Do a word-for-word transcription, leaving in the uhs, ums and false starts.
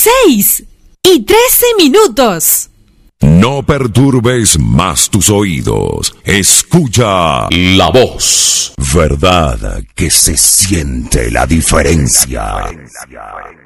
seis y trece minutos. No perturbes más tus oídos. Escucha la voz. Verdad que se siente la diferencia.